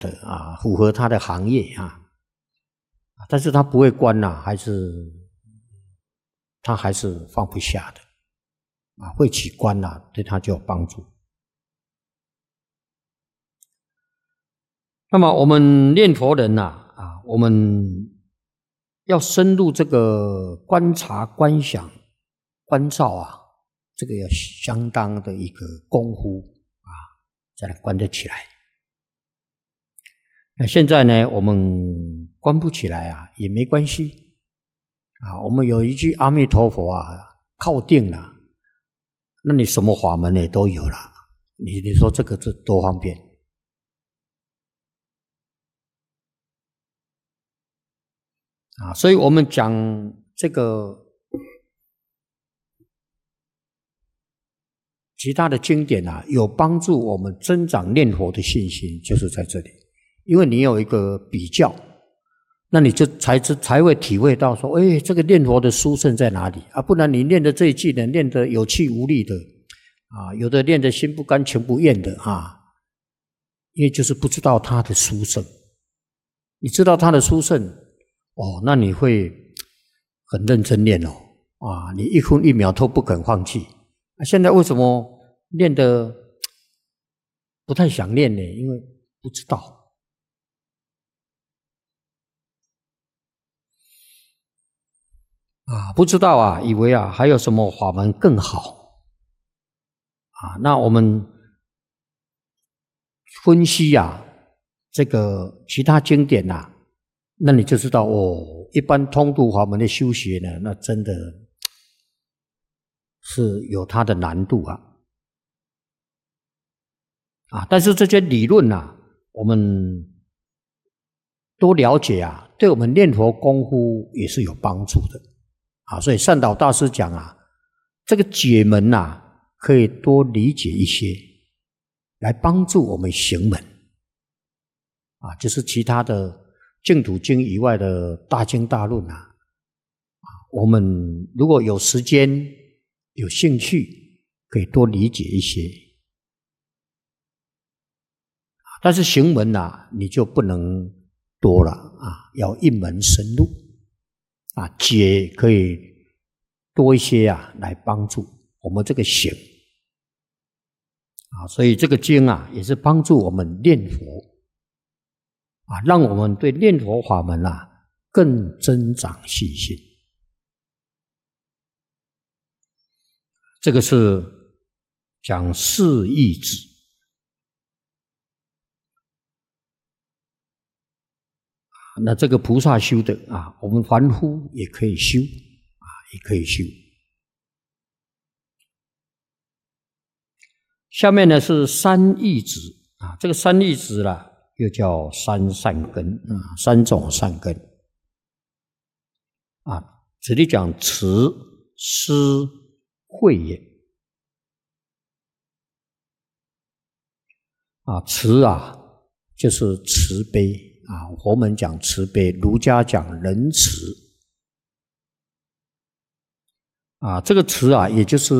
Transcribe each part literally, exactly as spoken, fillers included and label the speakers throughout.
Speaker 1: 的啊，符合他的行业啊，但是他不会关呐、啊，还是他还是放不下的啊，会起观呐、啊，对他就有帮助。那么我们念佛人呐、啊，啊，我们要深入这个观察、观想、关照啊，这个要相当的一个功夫啊，才能观得起来。那现在呢，我们观不起来啊，也没关系啊。我们有一句阿弥陀佛啊，靠定了，那你什么法门也都有了，你你说这个这多方便啊！所以我们讲这个其他的经典啊，有帮助我们增长念佛的信心，就是在这里。因为你有一个比较，那你就才知才会体会到说，哎，这个念佛的殊胜在哪里啊？不然你念的这一句呢，念得有气无力的啊，有的念得心不甘情不愿的啊，因为就是不知道它的殊胜。你知道它的殊胜，哦，那你会很认真念哦，啊，你一分一秒都不肯放弃。啊、现在为什么念得不太想念呢？因为不知道。啊，不知道啊，以为啊还有什么法门更好啊？那我们分析啊，这个其他经典呐、啊，那你就知道哦，一般通度法门的修学呢，那真的是有它的难度啊啊！但是这些理论啊，我们都了解啊，对我们念佛功夫也是有帮助的。啊，所以善导大师讲啊，这个解门啊，可以多理解一些，来帮助我们行门。啊，就是其他的净土经以外的大经大论啊，啊，我们如果有时间、有兴趣，可以多理解一些。但是行门啊，你就不能多了啊，要一门深入。啊，解可以多一些啊，来帮助我们这个行啊，所以这个经啊，也是帮助我们念佛啊，让我们对念佛法门啊更增长信心。这个是讲四义旨。那这个菩萨修的啊，我们凡夫也可以修啊，也可以修。下面呢是三义旨啊，这个三义旨啦，又叫三善根啊，三种善根啊，这里讲慈、施、惠也啊，慈啊就是慈悲。啊，佛门讲慈悲，儒家讲仁慈。啊，这个慈啊，也就是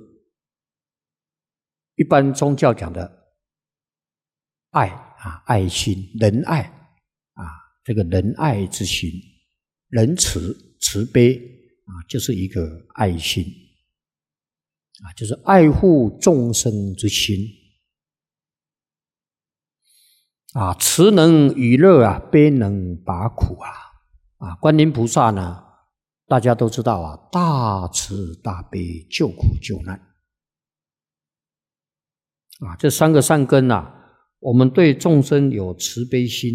Speaker 1: 一般宗教讲的爱啊，爱心、仁爱啊，这个仁爱之心，仁慈、慈悲啊，就是一个爱心啊，就是爱护众生之心。啊，慈能娱乐啊，悲能拔苦啊！啊，观音菩萨呢，大家都知道啊，大慈大悲，救苦救难。啊，这三个善根啊，我们对众生有慈悲心，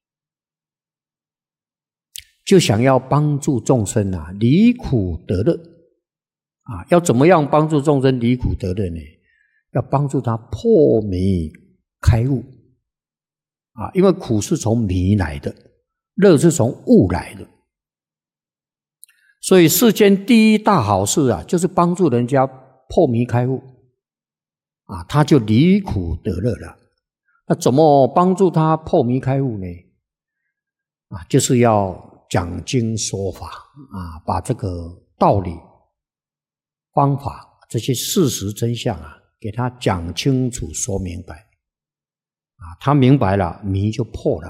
Speaker 1: 就想要帮助众生啊，离苦得乐。啊，要怎么样帮助众生离苦得乐呢？要帮助他破迷开悟。啊，因为苦是从迷来的，乐是从悟来的，所以世间第一大好事啊，就是帮助人家破迷开悟，啊，他就离苦得乐了。那怎么帮助他破迷开悟呢？啊，就是要讲经说法啊，把这个道理、方法、这些事实真相啊，给他讲清楚、说明白。 啊，他明白了，迷就破了。